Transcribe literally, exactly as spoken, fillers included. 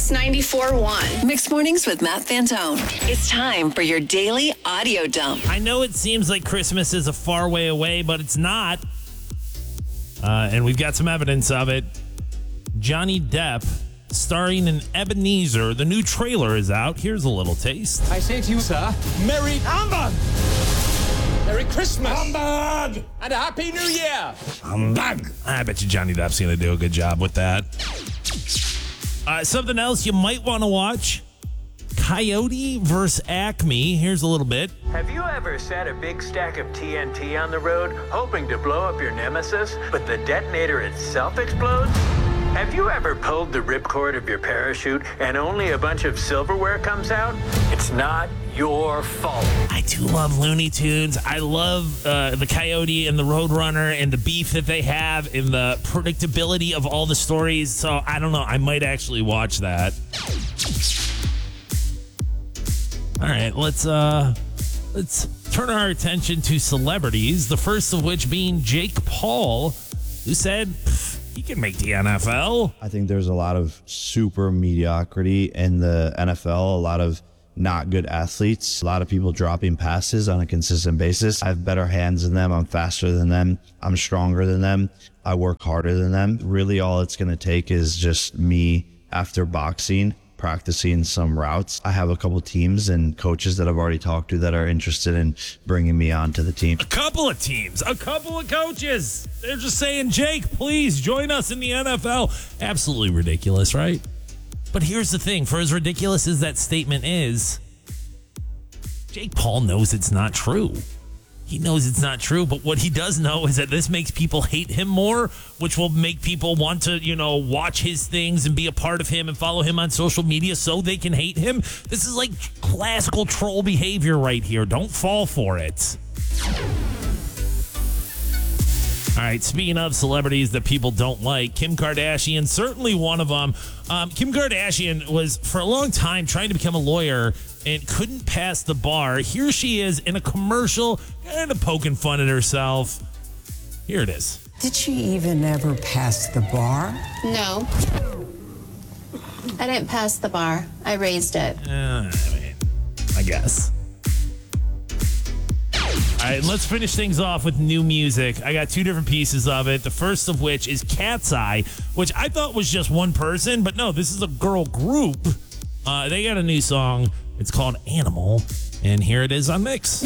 Mix ninety-four point one. Mixed Mornings with Matt Fantone. It's time for your daily audio dump. I know it seems like Christmas is a far way away, but it's not. Uh, and we've got some evidence of it. Johnny Depp starring in Ebenezer. The new trailer is out. Here's a little taste. I say to you, sir, Merry Humbug! Merry Christmas! Humbug! And a Happy New Year! Humbug! I bet you Johnny Depp's going to do a good job with that. Uh, something else you might want to watch. Coyote versus Acme. Here's a little bit. Have you ever set a big stack of T N T on the road, hoping to blow up your nemesis, but the detonator itself explodes? Have you ever pulled the ripcord of your parachute and only a bunch of silverware comes out? It's not your fault. I do love Looney Tunes. I love uh, the Coyote and the Roadrunner and the beef that they have and the predictability of all the stories. So I don't know. I might actually watch that. All right, let's uh, let's turn our attention to celebrities. The first of which being Jake Paul, who said he can make the N F L. I think there's a lot of super mediocrity in the N F L, a lot of not good athletes, a lot of people dropping passes on a consistent basis. I have better hands than them. I'm faster than them. I'm stronger than them. I work harder than them. Really, all it's going to take is just me after boxing, practicing some routes. I have a couple teams and coaches that I've already talked to that are interested in bringing me on to the team. A couple of teams, a couple of coaches. They're just saying, Jake, please join us in the N F L. Absolutely ridiculous, right? But here's the thing. For as ridiculous as that statement is, Jake Paul knows it's not true. He knows it's not true, but what he does know is that this makes people hate him more, which will make people want to, you know, watch his things and be a part of him and follow him on social media so they can hate him. This is like classical troll behavior right here. Don't fall for it. All right, speaking of celebrities that people don't like, Kim Kardashian, certainly one of them. Um, Kim Kardashian was, for a long time, trying to become a lawyer and couldn't pass the bar. Here she is in a commercial, kind of poking fun at herself. Here it is. Did she even ever pass the bar? No. I didn't pass the bar. I raised it. Uh, I mean, I guess. All right, let's finish things off with new music. I got two different pieces of it. The first of which is Cat's Eye, which I thought was just one person, but no, this is a girl group. Uh, they got a new song. It's called Animal, and here it is on Mix.